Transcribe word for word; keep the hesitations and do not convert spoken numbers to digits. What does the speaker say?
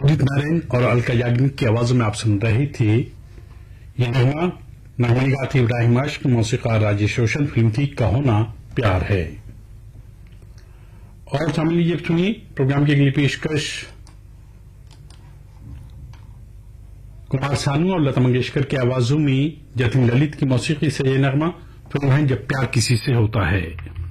उदित नारायण और अलका याग्निक की आवाजों में आप सुन रहे थे ये नगमा नगमे गा थी इब्राहिम अश्क, मौसीकार राजेश रोशन, फिल्म थी कहो ना प्यार है। और शामिल लीजिए सुनिए प्रोग्राम की अगली पेशकश कुमार सानू और लता मंगेशकर की आवाजों में जतिन ललित की मौसीकी से ये नगमा फिल्म है जब प्यार किसी से होता है।